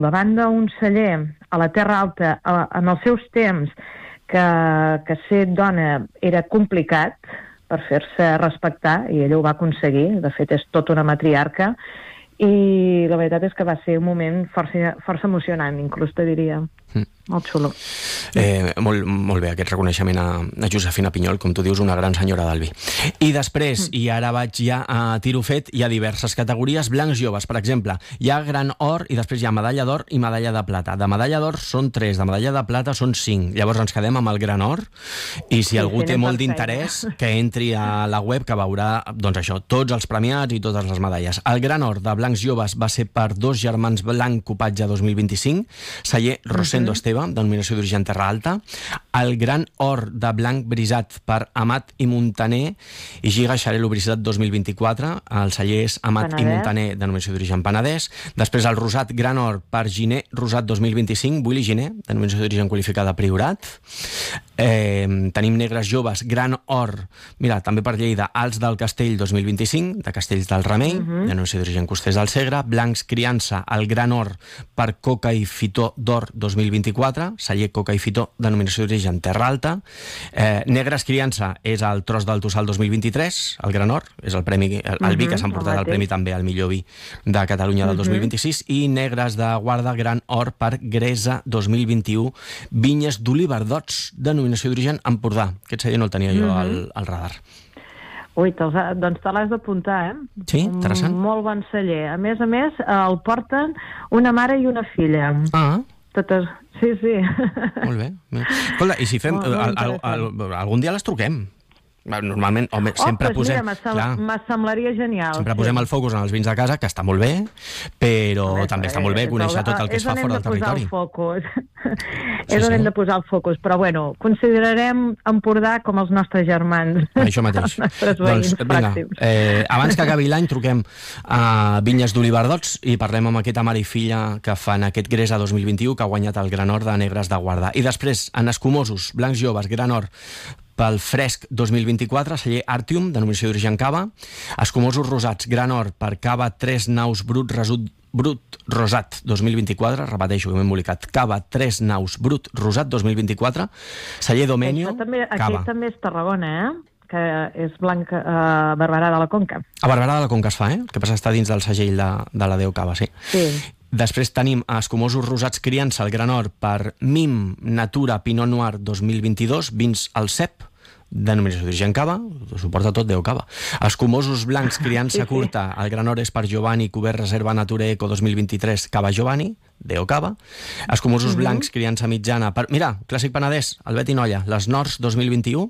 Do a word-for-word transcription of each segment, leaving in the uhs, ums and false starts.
davant d'un celler a la Terra Alta, a, en els seus temps, que, que ser dona era complicat per fer-se respectar, i ella ho va aconseguir, de fet és tota una matriarca, i la veritat és que va ser un moment força, força emocionant, inclús te diria. Mm. Molt xulo. Eh, molt, molt bé, aquest reconeixement a, a Josefina Pinyol, com tu dius, una gran senyora del vi. I després, mm. i ara vaig ja a tiro fet, hi ha diverses categories. Blancs joves, per exemple, hi ha gran or i després hi ha medalla d'or i medalla de plata. De medalla d'or són tres, de medalla de plata són cinc. Llavors ens quedem amb el gran or, i si sí, algú sí, té molt d'interès, que entri a la web, que veurà, doncs això, tots els premiats i totes les medalles. El gran or de Blancs joves va ser per dos germans Blanc Copatge dos mil vint-i-cinc, celler Rosendo mm-hmm. Esteve, denominació d'origen Terra Alta. El gran or de Blanc Brisat per Amat i Montaner i Giga Xarel·lo Brisat dos mil vint-i-quatre. El celler és Amat Penedès. I Montaner, denominació d'origen Penedès. Després el rosat gran or per Giner Rosat dos mil vint-i-cinc, Willy Giner, denominació d'origen qualificada Priorat. Eh, tenim negres joves, gran or, mira, també per Lleida, Alts del Castell dos mil vint-i-cinc, de Castells del Remei, uh-huh. denominació d'origen Costers del Segre. Blancs Criança, el gran or per Coca i Fitó d'Or dos mil vint-i-quatre, celler Coca i Fitó, denominació d'origen Terra Alta. Eh, negres Criança és el Tros del Tossal dos mil vint-i-tres, el gran or, és el premi, el, el vi que s'ha emportat el premi també al millor vi de Catalunya del dos mil vint-i-sis, i negres de guarda, gran or per Gresa dos mil vint-i-u, vinyes d'Oliverdots, denominació d'origen Empordà. Aquest celler no el tenia jo uh-huh. al, al radar. Ui, doncs te l'has d'apuntar, eh? Sí, interessant. Un molt bon celler. A més a més, el porten una mare i una filla. Ah. Totes... Sí, sí. Molt bé. Escolta, i si fem... Molt, molt al, al, al, algun dia les truquem. Normalment, home, sempre oh, pues posem... Mira, me semblaria genial. Sempre sí. posem el focus en els vins de casa, que està molt bé, però bé, també està molt bé conèixer tot el que es fa fora del territori. És on hem de posar el focus, però bueno, considerarem Empordà com els nostres germans. Això mateix. Doncs, vinga, eh, abans que acabi l'any truquem a Vinyes d'Oliverdots i parlem amb aquesta mare i filla que fan aquest Gresa dos mil vint-i-u, que ha guanyat el Gran Or de Negres de Guarda. I després, en Escumosos, Blancs joves, Gran Or pel Fresc dos mil vint-i-quatre, celler Artium, denominació d'origen Cava. Escumosos rosats, Gran Or per Cava tres naus brut resut Brut Rosat dos mil vint-i-quatre, repeteixo que m'he embolicat, Cava tres naus Brut Rosat dos mil vint-i-quatre, celler Domenio, també, Cava. Aquí també és Tarragona, eh? Que és Blanca, uh, Barberà de la Conca. A Barberà de la Conca es fa, eh? El que passa està dins del segell de, de la Déu Cava, sí. Sí. Després tenim a Escumosos rosats Criança, el Gran Or per Mim Natura Pinot Noir dos mil vint-i-dos, vins al Cep, denominació d'origen Cava, suporta tot Déu Cava. Escumosos blancs Criança sí, sí. curta, el Gran Or és per Giovanni Cubert Reserva Natura Eco dos mil vint-i-tres, Cava Giovanni, Déu Cava. Escumosos uh-huh. blancs Criança mitjana per... Mira, Clàssic Penedès, Albet i Nolla, les Nors dos mil vint-i-u,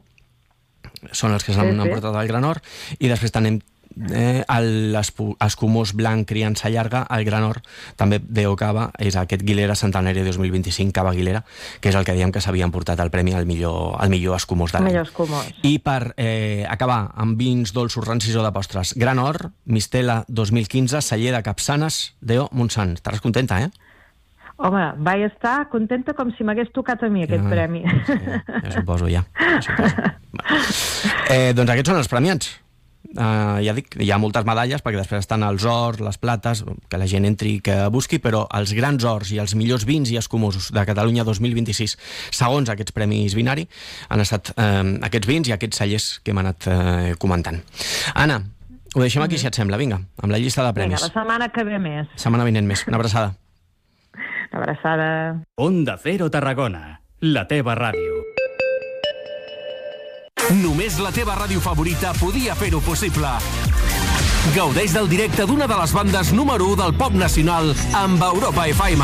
són els que s'han sí, sí. emportat el Gran Or, i després tenim Eh, l'Escumós blanc Criança llarga, el Gran Or també Déu Cava, és aquest Guilera Centenari dos mil vint-i-cinc, Cava Guilera, que és el que diem que s'havia emportat el premi al millor, al millor escumós de l'any. I per eh, acabar amb vins dolços, rancis o de postres, Gran Or, Mistela dos mil quinze, celler de Capçanes, Deo Montsant. Estaràs contenta, eh? Home, vaig estar contenta com si m'hagués tocat a mi aquest ja, premi. Sí, ja suposo, ja. ja suposo. Eh, doncs aquests són els premiats. Uh, ja dic, hi ha moltes medalles perquè després estan els ors, les plates, que la gent entri i que busqui, però els grans ors i els millors vins i escumosos de Catalunya dos mil vint-i-sis, segons aquests premis Vinari, han estat uh, aquests vins i aquests cellers que hem anat uh, comentant. Anna, ho deixem aquí, si et sembla, vinga, amb la llista de premis. Vinga, la setmana que ve més. Setmana vinent més, una abraçada. Una abraçada. Onda Cero Tarragona, la teva ràdio. Només la teva ràdio favorita podia fer-ho possible. Gaudeix del directe d'una de les bandes número u del pop nacional amb Europa F M.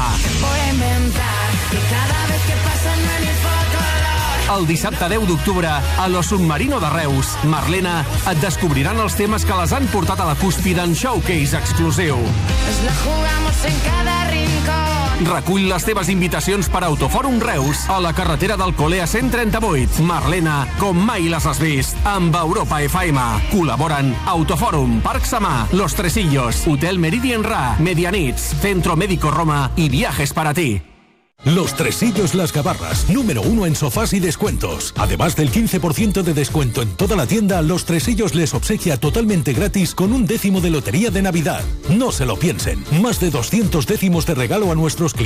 El dissabte deu d'octubre, a Lo Submarino de Reus, Marlena, et descobriran els temes que les han portat a la cúspide en showcase exclusiu. Nos la jugamos en cada rincón. Recull les teves invitacions per Autofòrum Reus a la carretera d'Alcolea cent trenta-vuit. Marlena, com mai les has vist, amb Europa F M. Col·laboren Autofòrum, Parc Samà, Los Tresillos, Hotel Meridian Ra, Medianits, Centro Médico Roma i Viajes para ti. Los Tresillos Las Gabarras, número uno en sofás y descuentos. Además del quince por ciento de descuento en toda la tienda, Los Tresillos les obsequia totalmente gratis con un décimo de lotería de Navidad. No se lo piensen, más de doscientos décimos de regalo a nuestros clientes.